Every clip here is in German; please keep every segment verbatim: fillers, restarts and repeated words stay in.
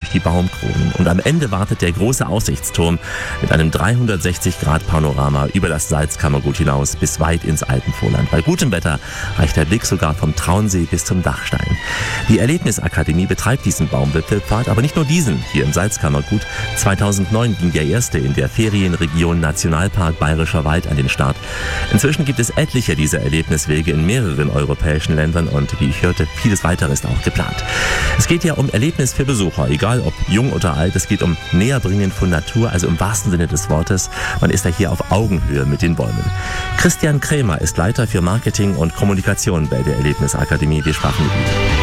die Baumkronen. Und am Ende wartet der große Aussichtsturm mit einem dreihundertsechzig Grad Panorama über das Salzkammergut hinaus bis weit ins Alpenvorland. Bei gutem Wetter reicht der Blick sogar vom Traunsee bis zum Dachstein. Die Erlebnisakademie betreibt diesen Baumwipfelpfad, aber nicht nur diesen hier im Salzkammergut. zweitausendneun ging der erste in der Ferienregion Nationalpark Bayerischer Wald an den Start. Inzwischen gibt es etliche dieser Erlebniswege in mehreren europäischen Ländern und, wie ich hörte, vieles weitere ist auch geplant. Es geht ja um Erlebnis für Besucher, egal ob jung oder alt. Es geht um Näherbringen von Natur, also im wahrsten Sinne des Wortes. Man ist ja hier auf Augenhöhe mit den Bäumen. Christian Krämer ist Leiter für Marketing und Kommunikation bei der Erlebnisakademie. Wir sprachen mit ihm.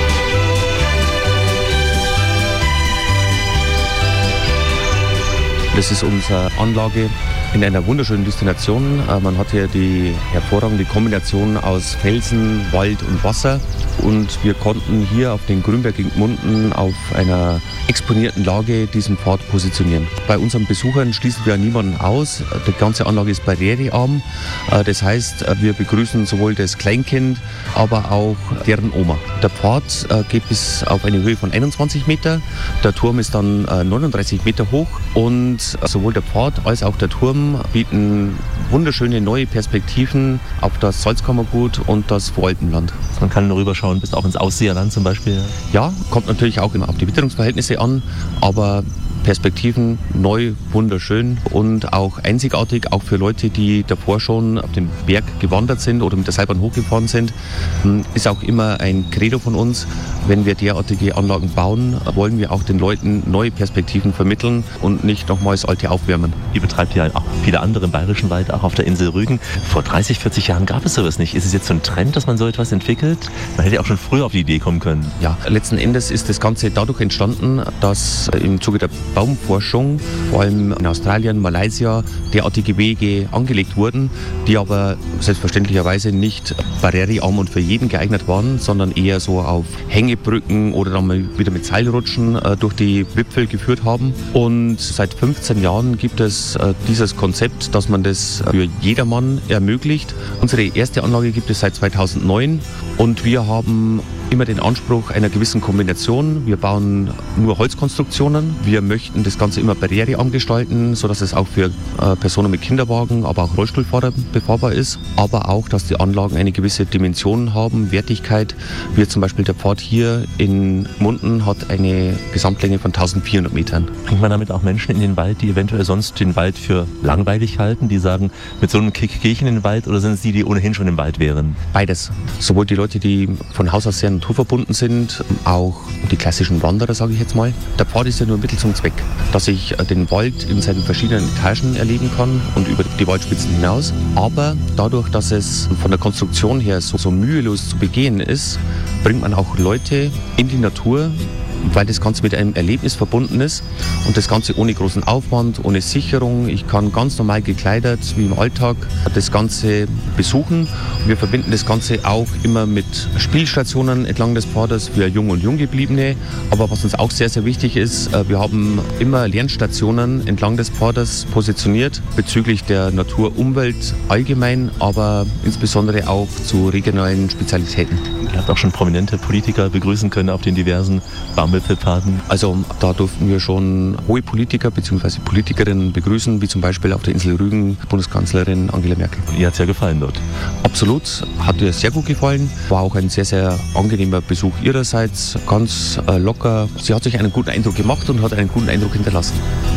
Das ist unsere Anlage in einer wunderschönen Destination. Man hat hier die hervorragende Kombination aus Felsen, Wald und Wasser. Und wir konnten hier auf den Grünberg in Gmunden auf einer exponierten Lage diesen Pfad positionieren. Bei unseren Besuchern schließen wir niemanden aus. Die ganze Anlage ist barrierearm. Das heißt, wir begrüßen sowohl das Kleinkind, aber auch deren Oma. Der Pfad geht bis auf eine Höhe von einundzwanzig Meter. Der Turm ist dann neununddreißig Meter hoch und sowohl der Pfad als auch der Turm bieten wunderschöne neue Perspektiven auf das Salzkammergut und das Voralpenland. Man kann rüberschauen bis auch ins Ausseerland zum Beispiel. Ja, kommt natürlich auch immer auf die Witterungsverhältnisse an, aber Perspektiven neu, wunderschön und auch einzigartig, auch für Leute, die davor schon auf den Berg gewandert sind oder mit der Seilbahn hochgefahren sind. Ist auch immer ein Credo von uns, wenn wir derartige Anlagen bauen, wollen wir auch den Leuten neue Perspektiven vermitteln und nicht nochmals alte aufwärmen. Ihr betreibt ja auch viele andere im Bayerischen Wald, auch auf der Insel Rügen. Vor dreißig, vierzig Jahren gab es sowas nicht. Ist es jetzt so ein Trend, dass man so etwas entwickelt? Man hätte ja auch schon früher auf die Idee kommen können. Ja, letzten Endes ist das Ganze dadurch entstanden, dass im Zuge der Baumforschung, vor allem in Australien, Malaysia, derartige Wege angelegt wurden, die aber selbstverständlicherweise nicht barrierearm und für jeden geeignet waren, sondern eher so auf Hängebrücken oder dann mal wieder mit Seilrutschen äh, durch die Wipfel geführt haben. Und seit fünfzehn Jahren gibt es äh, dieses Konzept, dass man das für jedermann ermöglicht. Unsere erste Anlage gibt es seit zweitausendneun und wir haben immer den Anspruch einer gewissen Kombination. Wir bauen nur Holzkonstruktionen. Wir möchten das Ganze immer barrierearm gestalten, sodass es auch für äh, Personen mit Kinderwagen, aber auch Rollstuhlfahrer befahrbar ist. Aber auch, dass die Anlagen eine gewisse Dimension haben, Wertigkeit. Wie zum Beispiel der Pfad hier in Gmunden hat eine Gesamtlänge von eintausendvierhundert Metern. Bringt man damit auch Menschen in den Wald, die eventuell sonst den Wald für langweilig halten, die sagen, mit so einem Kick gehe ich in den Wald, oder sind es die, die ohnehin schon im Wald wären? Beides. Sowohl die Leute, die von Haus aus sehr naturverbunden sind, auch die klassischen Wanderer, sage ich jetzt mal. Der Pfad ist ja nur Mittel zum Zweck, dass ich den Wald in seinen verschiedenen Etagen erleben kann und über die Waldspitzen hinaus. Aber dadurch, dass es von der Konstruktion her so, so mühelos zu begehen ist, bringt man auch Leute in die Natur, weil das Ganze mit einem Erlebnis verbunden ist und das Ganze ohne großen Aufwand, ohne Sicherung. Ich kann ganz normal gekleidet, wie im Alltag, das Ganze besuchen. Wir verbinden das Ganze auch immer mit Spielstationen entlang des Pfades für Jung und Junggebliebene. Aber was uns auch sehr, sehr wichtig ist, wir haben immer Lernstationen entlang des Pfades positioniert bezüglich der Natur, Umwelt allgemein, aber insbesondere auch zu regionalen Spezialitäten. Ihr habt auch schon prominente Politiker begrüßen können auf den diversen Baumwipfelpfaden. Also da durften wir schon hohe Politiker bzw. Politikerinnen begrüßen, wie zum Beispiel auf der Insel Rügen Bundeskanzlerin Angela Merkel. Und ihr hat es ja gefallen dort? Absolut, hat ihr sehr gut gefallen. War auch ein sehr, sehr angenehmer Besuch ihrerseits, ganz äh, locker. Sie hat sich einen guten Eindruck gemacht und hat einen guten Eindruck hinterlassen.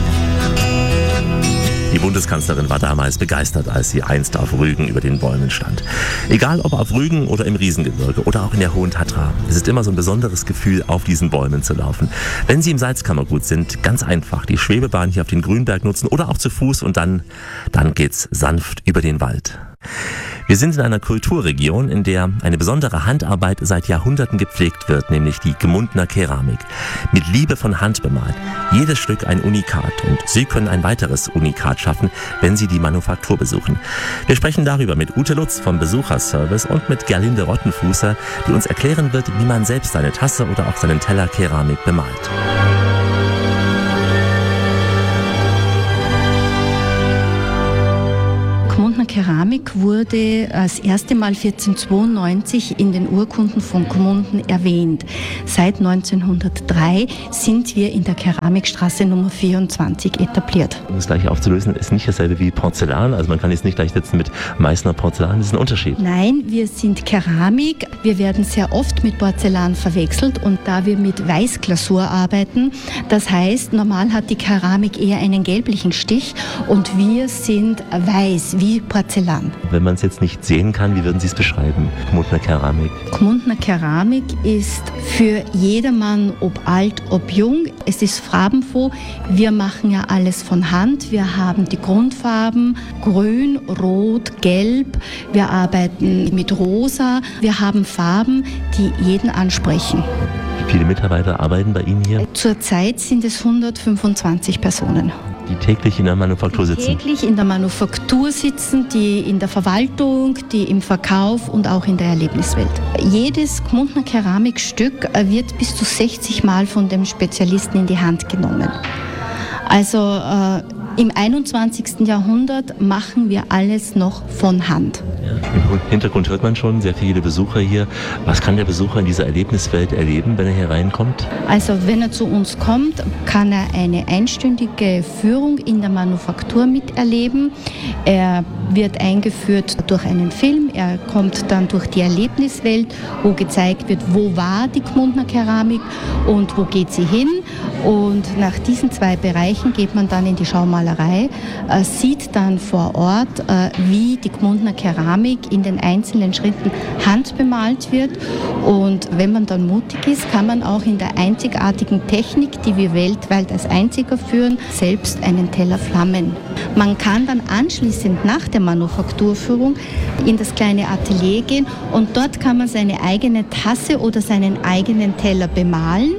Die Bundeskanzlerin war damals begeistert, als sie einst auf Rügen über den Bäumen stand. Egal ob auf Rügen oder im Riesengebirge oder auch in der Hohen Tatra, es ist immer so ein besonderes Gefühl, auf diesen Bäumen zu laufen. Wenn Sie im Salzkammergut sind, ganz einfach die Schwebebahn hier auf den Grünberg nutzen oder auch zu Fuß und dann, dann geht's sanft über den Wald. Wir sind in einer Kulturregion, in der eine besondere Handarbeit seit Jahrhunderten gepflegt wird, nämlich die Gmundner Keramik. Mit Liebe von Hand bemalt. Jedes Stück ein Unikat und Sie können ein weiteres Unikat schaffen, wenn Sie die Manufaktur besuchen. Wir sprechen darüber mit Ute Lutz vom Besucherservice und mit Gerlinde Rottenfußer, die uns erklären wird, wie man selbst seine Tasse oder auch seinen Teller Keramik bemalt. Gmundner Keramik Keramik wurde das erste Mal vierzehnhundertzweiundneunzig in den Urkunden von Gmunden erwähnt. Seit neunzehnhundertdrei sind wir in der Keramikstraße Nummer vierundzwanzig etabliert. Um das gleich aufzulösen, ist nicht dasselbe wie Porzellan. Also man kann jetzt nicht gleichsetzen mit Meißner Porzellan. Das ist ein Unterschied. Nein, wir sind Keramik. Wir werden sehr oft mit Porzellan verwechselt und da wir mit Weißglasur arbeiten, das heißt, normal hat die Keramik eher einen gelblichen Stich und wir sind weiß, wie Porzellan. Wenn man es jetzt nicht sehen kann, wie würden Sie es beschreiben, Gmundner Keramik? Gmundner Keramik ist für jedermann, ob alt, ob jung. Es ist farbenfroh. Wir machen ja alles von Hand. Wir haben die Grundfarben grün, rot, gelb. Wir arbeiten mit rosa. Wir haben Farben, die jeden ansprechen. Wie viele Mitarbeiter arbeiten bei Ihnen hier? Zurzeit sind es hundertfünfundzwanzig Personen. Die täglich in der Manufaktur sitzen? Die täglich in der Manufaktur sitzen, die in der Verwaltung, die im Verkauf und auch in der Erlebniswelt. Jedes Gmundner Keramikstück wird bis zu sechzig Mal von dem Spezialisten in die Hand genommen. Also äh, im einundzwanzigsten Jahrhundert machen wir alles noch von Hand. Ja, im Hintergrund hört man schon sehr viele Besucher hier. Was kann der Besucher in dieser Erlebniswelt erleben, wenn er hier reinkommt? Also wenn er zu uns kommt, kann er eine einstündige Führung in der Manufaktur miterleben. Er wird eingeführt durch einen Film. Er kommt dann durch die Erlebniswelt, wo gezeigt wird, wo war die Gmundner Keramik und wo geht sie hin. Und nach diesen zwei Bereichen geht man dann in die Schaumalerei, äh, sieht dann vor Ort, äh, wie die Gmundner Keramik in den einzelnen Schritten handbemalt wird. Und wenn man dann mutig ist, kann man auch in der einzigartigen Technik, die wir weltweit als einziger führen, selbst einen Teller flammen. Man kann dann anschließend nach der Manufakturführung in das kleine Atelier gehen und dort kann man seine eigene Tasse oder seinen eigenen Teller bemalen.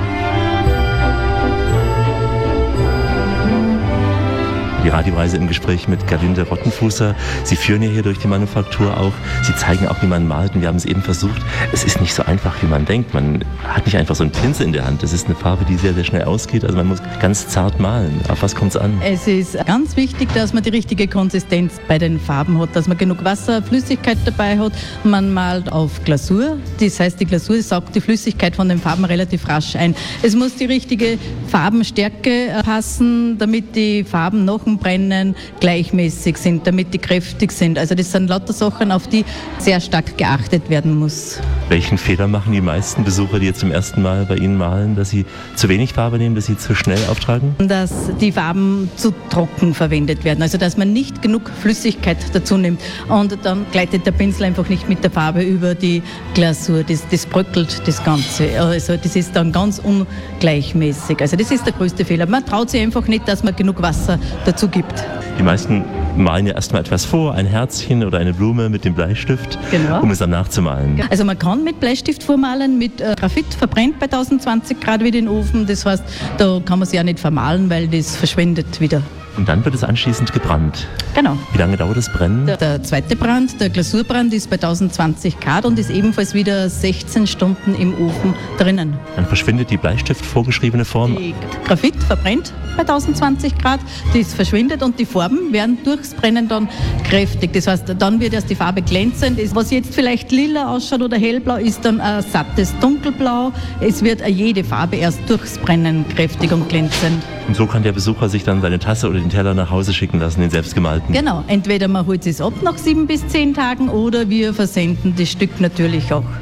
Die Radioreise im Gespräch mit Gerlinde Rottenfußer. Sie führen ja hier durch die Manufaktur auch. Sie zeigen auch, wie man malt. Und wir haben es eben versucht. Es ist nicht so einfach, wie man denkt. Man hat nicht einfach so einen Pinsel in der Hand. Das ist eine Farbe, die sehr, sehr schnell ausgeht. Also man muss ganz zart malen. Auf was kommt es an? Es ist ganz wichtig, dass man die richtige Konsistenz bei den Farben hat. Dass man genug Wasser, Flüssigkeit dabei hat. Man malt auf Glasur. Das heißt, die Glasur saugt die Flüssigkeit von den Farben relativ rasch ein. Es muss die richtige Farbenstärke passen, damit die Farben noch Brennen gleichmäßig sind, damit die kräftig sind. Also das sind lauter Sachen, auf die sehr stark geachtet werden muss. Welchen Fehler machen die meisten Besucher, die jetzt zum ersten Mal bei Ihnen malen, dass sie zu wenig Farbe nehmen, dass sie zu schnell auftragen? Dass die Farben zu trocken verwendet werden, also dass man nicht genug Flüssigkeit dazu nimmt und dann gleitet der Pinsel einfach nicht mit der Farbe über die Glasur. Das, das bröckelt das Ganze. Also das ist dann ganz ungleichmäßig. Also das ist der größte Fehler. Man traut sich einfach nicht, dass man genug Wasser dazu gibt. Die meisten malen ja erstmal etwas vor, ein Herzchen oder eine Blume mit dem Bleistift, genau, um es dann nachzumalen. Also man kann mit Bleistift vormalen, mit äh, Graphit verbrennt bei tausendzwanzig Grad wieder in den Ofen. Das heißt, da kann man es ja nicht vermalen, weil das verschwindet wieder. Und dann wird es anschließend gebrannt. Genau. Wie lange dauert das Brennen? Der, der zweite Brand, der Glasurbrand, ist bei tausendzwanzig Grad und ist ebenfalls wieder sechzehn Stunden im Ofen drinnen. Dann verschwindet die Bleistift vorgeschriebene Form. Die Graphit verbrennt bei tausendzwanzig Grad, das verschwindet und die Farben werden durchs Brennen dann kräftig. Das heißt, dann wird erst die Farbe glänzend. Was jetzt vielleicht lila ausschaut oder hellblau, ist dann ein sattes Dunkelblau. Es wird jede Farbe erst durchs Brennen kräftig und glänzend. Und so kann der Besucher sich dann seine Tasse oder den Teller nach Hause schicken lassen, den selbstgemalten. Genau, entweder man holt es ab nach sieben bis zehn Tagen oder wir versenden das Stück natürlich auch.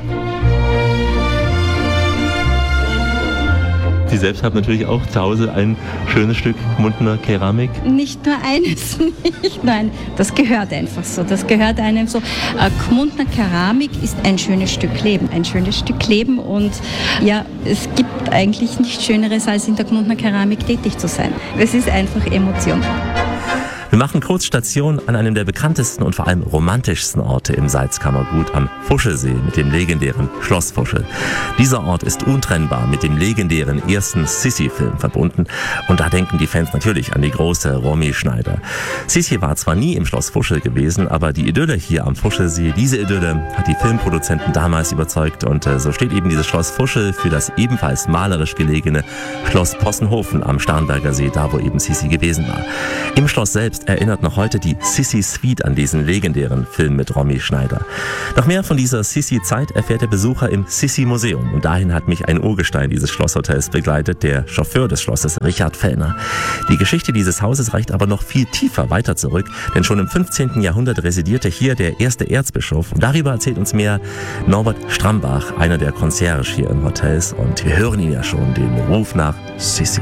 Sie selbst haben natürlich auch zu Hause ein schönes Stück Gmundner Keramik. Nicht nur eines, nicht nur ein, das gehört einfach so, das gehört einem so. Äh, Gmundner Keramik ist ein schönes Stück Leben, ein schönes Stück Leben und ja, es gibt eigentlich nichts Schöneres, als in der Gmundner Keramik tätig zu sein. Es ist einfach Emotion. Wir machen kurz Station an einem der bekanntesten und vor allem romantischsten Orte im Salzkammergut am Fuschelsee mit dem legendären Schloss Fuschel. Dieser Ort ist untrennbar mit dem legendären ersten Sissi-Film verbunden und da denken die Fans natürlich an die große Romy Schneider. Sissi war zwar nie im Schloss Fuschel gewesen, aber die Idylle hier am Fuschelsee, diese Idylle hat die Filmproduzenten damals überzeugt und äh, so steht eben dieses Schloss Fuschel für das ebenfalls malerisch gelegene Schloss Possenhofen am Starnberger See, da wo eben Sissi gewesen war. Im Schloss selbst selbst erinnert noch heute die Sissi Suite an diesen legendären Film mit Romy Schneider. Noch mehr von dieser Sissi-Zeit erfährt der Besucher im Sissi-Museum. Und dahin hat mich ein Urgestein dieses Schlosshotels begleitet, der Chauffeur des Schlosses, Richard Fellner. Die Geschichte dieses Hauses reicht aber noch viel tiefer weiter zurück, denn schon im fünfzehnten Jahrhundert residierte hier der erste Erzbischof. Und darüber erzählt uns mehr Norbert Strambach, einer der Concierge hier im Hotels. Und wir hören ihn ja schon, den Ruf nach Sissi.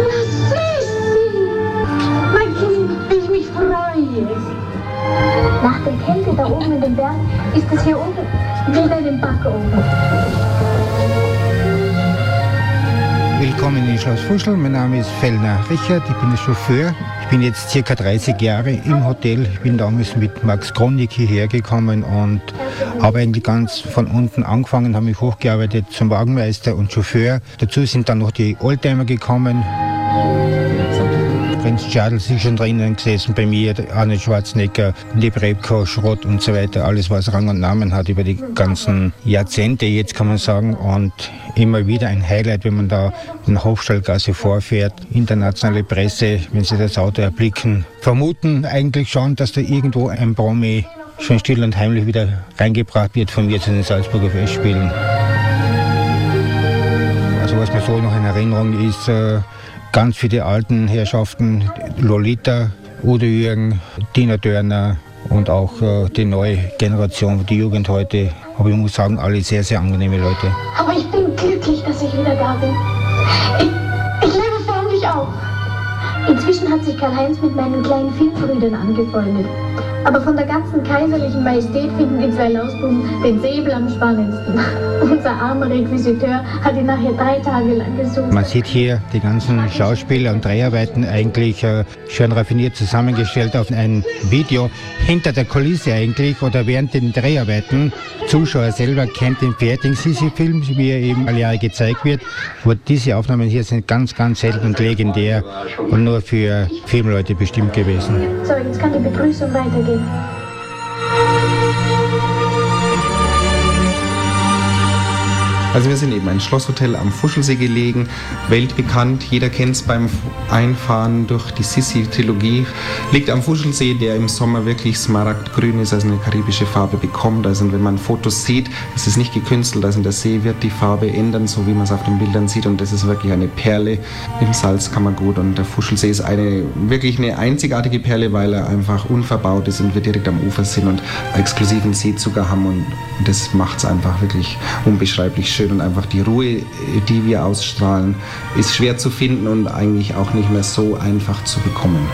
Mein Kind, wie ich mich freue. Nach der Kälte da oben in den Bergen ist es hier unten wieder in den Backofen. Willkommen in Schloss Fuschl. Mein Name ist Fellner Richard, ich bin der Chauffeur. Ich bin jetzt circa dreißig Jahre im Hotel. Ich bin damals mit Max Kronig hierher gekommen und habe eigentlich ganz von unten angefangen, habe mich hochgearbeitet zum Wagenmeister und Chauffeur. Dazu sind dann noch die Oldtimer gekommen. Prinz Charles ist schon drinnen gesessen bei mir, Arnold Schwarzenegger, Nebrebko, Schrott und so weiter. Alles, was Rang und Namen hat über die ganzen Jahrzehnte, jetzt kann man sagen. Und immer wieder ein Highlight, wenn man da in der Hofstallgasse vorfährt. Internationale Presse, wenn sie das Auto erblicken, vermuten eigentlich schon, dass da irgendwo ein Promi schon still und heimlich wieder reingebracht wird von mir zu den Salzburger Festspielen. Also was mir so noch in Erinnerung ist, äh, ganz viele alten Herrschaften, Lolita, Udo Jürgen, Tina Turner und auch äh, die neue Generation, die Jugend heute. Aber ich muss sagen, alle sehr, sehr angenehme Leute. Aber ich bin glücklich, dass ich wieder da bin. Ich, ich lebe förmlich auf. Inzwischen hat sich Karl-Heinz mit meinen kleinen Filmbrüdern angefreundet. Aber von der ganzen kaiserlichen Majestät finden die zwei Lausbuben den Säbel am spannendsten. Unser armer Requisiteur hat ihn nachher drei Tage lang gesucht. Man sieht hier die ganzen Schauspieler und Dreharbeiten eigentlich äh, schön raffiniert zusammengestellt auf ein Video hinter der Kulisse eigentlich oder während den Dreharbeiten. Zuschauer selber kennt den fertigen Sissi-Film, wie er eben alle Jahre gezeigt wird. Aber diese Aufnahmen hier sind ganz, ganz selten und legendär und nur für Filmleute bestimmt gewesen. So, jetzt kann die Begrüßung weitergehen. Also wir sind eben ein Schlosshotel am Fuschlsee gelegen, weltbekannt, jeder kennt es beim Einfahren durch die Sissi-Trilogie. Liegt am Fuschlsee, der im Sommer wirklich smaragdgrün ist, also eine karibische Farbe bekommt. Also wenn man Fotos sieht, es ist nicht gekünstelt, also der See wird die Farbe ändern, so wie man es auf den Bildern sieht. Und das ist wirklich eine Perle im Salzkammergut. Und der Fuschlsee ist eine, wirklich eine einzigartige Perle, weil er einfach unverbaut ist und wir direkt am Ufer sind und exklusiven Seezucker haben. Und das macht es einfach wirklich unbeschreiblich schön. Und einfach die Ruhe, die wir ausstrahlen, ist schwer zu finden und eigentlich auch nicht mehr so einfach zu bekommen.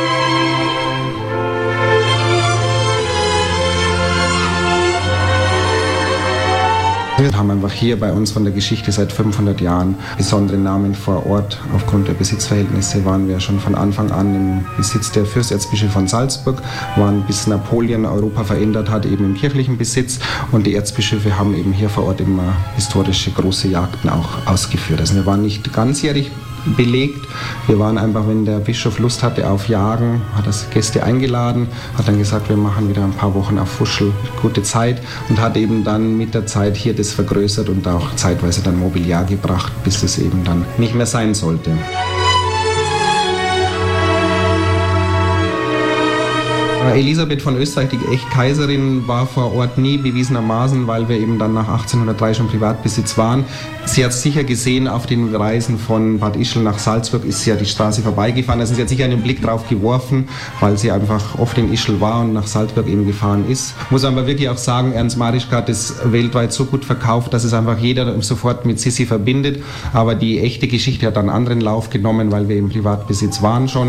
Wir haben einfach hier bei uns von der Geschichte seit fünfhundert Jahren besondere Namen vor Ort. Aufgrund der Besitzverhältnisse waren wir schon von Anfang an im Besitz der Fürsterzbischöfe von Salzburg, waren bis Napoleon Europa verändert hat, eben im kirchlichen Besitz. Und die Erzbischöfe haben eben hier vor Ort immer historische große Jagden auch ausgeführt. Also wir waren nicht ganzjährig belegt. Wir waren einfach, wenn der Bischof Lust hatte auf Jagen, hat das Gäste eingeladen, hat dann gesagt, wir machen wieder ein paar Wochen auf Fuschl, gute Zeit, und hat eben dann mit der Zeit hier das vergrößert und auch zeitweise dann Mobiliar gebracht, bis es eben dann nicht mehr sein sollte. Elisabeth von Österreich, die Echt-Kaiserin, war vor Ort nie bewiesenermaßen, weil wir eben dann nach achtzehnhundertdrei schon Privatbesitz waren. Sie hat es sicher gesehen, auf den Reisen von Bad Ischl nach Salzburg ist sie ja die Straße vorbeigefahren. Also sie hat sicher einen Blick drauf geworfen, weil sie einfach oft in Ischl war und nach Salzburg eben gefahren ist. Muss aber wirklich auch sagen, Ernst Marischka hat es weltweit so gut verkauft, dass es einfach jeder sofort mit Sissi verbindet. Aber die echte Geschichte hat einen anderen Lauf genommen, weil wir im Privatbesitz waren schon.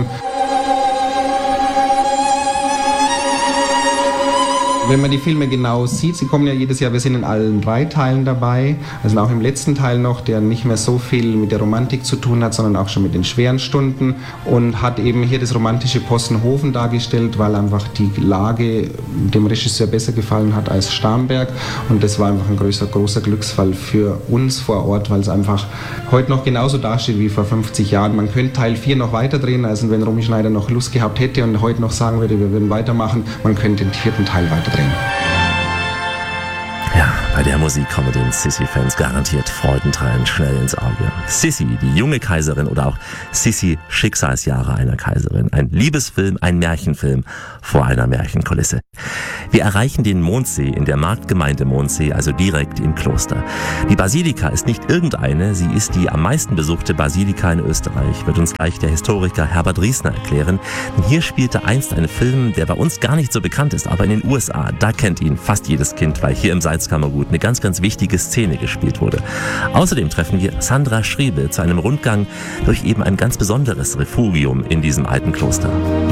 Wenn man die Filme genau sieht, sie kommen ja jedes Jahr, wir sind in allen drei Teilen dabei, also auch im letzten Teil noch, der nicht mehr so viel mit der Romantik zu tun hat, sondern auch schon mit den schweren Stunden, und hat eben hier das romantische Possenhofen dargestellt, weil einfach die Lage dem Regisseur besser gefallen hat als Starnberg, und das war einfach ein größer, großer Glücksfall für uns vor Ort, weil es einfach heute noch genauso dasteht wie vor fünfzig Jahren. Man könnte Teil vier noch weiterdrehen, also wenn Romy Schneider noch Lust gehabt hätte und heute noch sagen würde, wir würden weitermachen, man könnte den vierten Teil weiterdrehen. Ja, Bei der Musik kommen den Sissi-Fans garantiert Freudentränen schnell ins Auge. Sissi, die junge Kaiserin, oder auch Sissi, Schicksalsjahre einer Kaiserin. Ein Liebesfilm, ein Märchenfilm vor einer Märchenkulisse. Wir erreichen den Mondsee in der Marktgemeinde Mondsee, also direkt im Kloster. Die Basilika ist nicht irgendeine, sie ist die am meisten besuchte Basilika in Österreich, wird uns gleich der Historiker Herbert Riesner erklären. Denn hier spielte einst ein Film, der bei uns gar nicht so bekannt ist, aber in den U S A, da kennt ihn fast jedes Kind, weil hier im Salzkammergut eine ganz, ganz wichtige Szene gespielt wurde. Außerdem treffen wir Sandra Schriebe zu einem Rundgang durch eben ein ganz besonderes Refugium in diesem alten Kloster.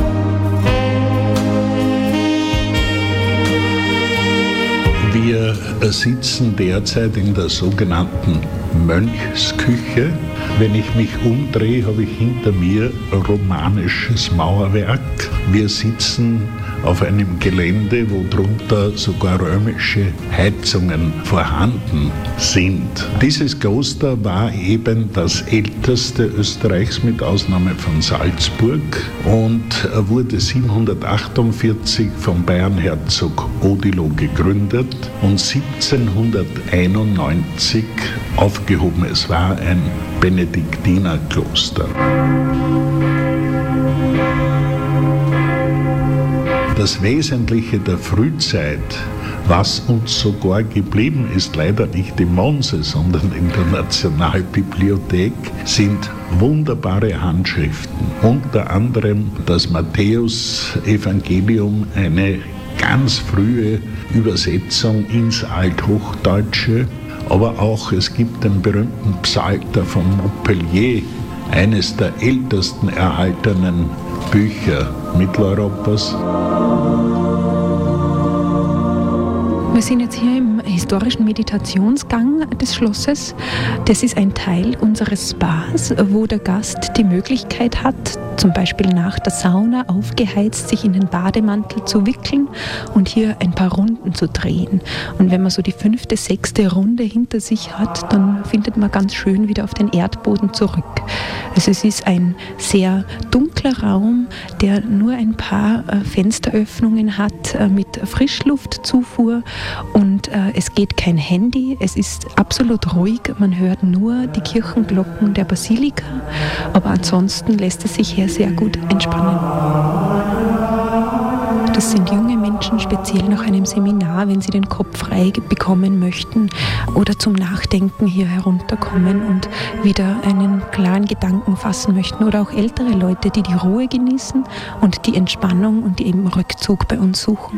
Wir sitzen derzeit in der sogenannten Mönchsküche. Wenn ich mich umdrehe, habe ich hinter mir romanisches Mauerwerk. Wir sitzen auf einem Gelände, wo drunter sogar römische Heizungen vorhanden sind. Dieses Kloster war eben das älteste Österreichs mit Ausnahme von Salzburg und wurde siebenhundertachtundvierzig vom Bayernherzog Odilo gegründet und siebzehnhunderteinundneunzig aufgehoben. Es war ein Benediktinerkloster. Das Wesentliche der Frühzeit, was uns sogar geblieben ist, leider nicht im Mondsee, sondern in der Nationalbibliothek, sind wunderbare Handschriften. Unter anderem das Matthäus-Evangelium, eine ganz frühe Übersetzung ins Althochdeutsche. Aber auch es gibt den berühmten Psalter von Montpellier, eines der ältesten erhaltenen Bücher Mitteleuropas. Wir sind jetzt hier im historischen Meditationsgang des Schlosses. Das ist ein Teil unseres Spas, wo der Gast die Möglichkeit hat, zum Beispiel nach der Sauna aufgeheizt, sich in den Bademantel zu wickeln und hier ein paar Runden zu drehen. Und wenn man so die fünfte, sechste Runde hinter sich hat, dann findet man ganz schön wieder auf den Erdboden zurück. Also es ist ein sehr dunkler Raum, der nur ein paar Fensteröffnungen hat mit Frischluftzufuhr. Und äh, es geht kein Handy, es ist absolut ruhig, man hört nur die Kirchenglocken der Basilika, aber ansonsten lässt es sich hier sehr gut entspannen. Das sind junge Menschen, speziell nach einem Seminar, wenn sie den Kopf frei bekommen möchten oder zum Nachdenken hier herunterkommen und wieder einen klaren Gedanken fassen möchten, oder auch ältere Leute, die die Ruhe genießen und die Entspannung und die eben Rückzug bei uns suchen.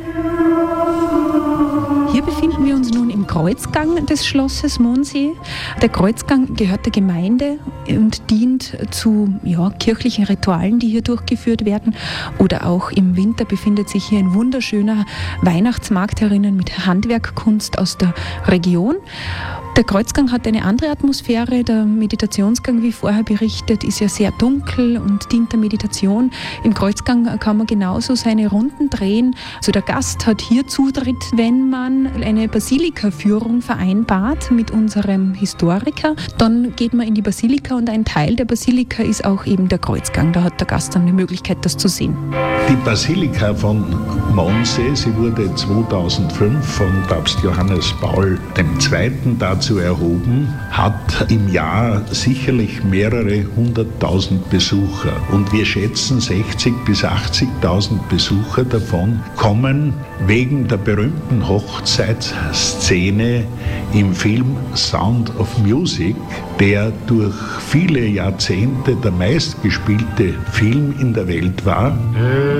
Hier befinden wir uns nun im Kreuzgang des Schlosses Mondsee. Der Kreuzgang gehört der Gemeinde und dient zu ja, kirchlichen Ritualen, die hier durchgeführt werden. Oder auch im Winter befindet sich hier ein wunderschöner Weihnachtsmarkt herinnen mit Handwerkkunst aus der Region. Der Kreuzgang hat eine andere Atmosphäre. Der Meditationsgang, wie vorher berichtet, ist ja sehr dunkel und dient der Meditation. Im Kreuzgang kann man genauso seine Runden drehen. Also der Gast hat hier Zutritt, wenn man eine Basilika-Führung vereinbart mit unserem Historiker. Dann geht man in die Basilika und ein Teil der Basilika ist auch eben der Kreuzgang. Da hat der Gast dann die Möglichkeit, das zu sehen. Die Basilika von Mondsee, sie wurde zweitausendfünf von Papst Johannes Paul der Zweite dazu erhoben, hat im Jahr sicherlich mehrere hunderttausend Besucher. Und wir schätzen sechzigtausend bis achtzigtausend Besucher davon kommen wegen der berühmten Hochzeitsszene im Film Sound of Music, der durch viele Jahrzehnte der meistgespielte Film in der Welt war.